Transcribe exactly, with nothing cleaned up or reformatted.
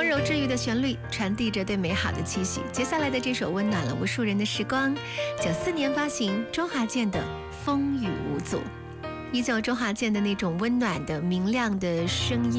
温柔治愈的旋律传递着对美好的期许。接下来的这首温暖了无数人的时光，九四年发行周华健的《风雨无阻》，依旧周华健的那种温暖的明亮的声音。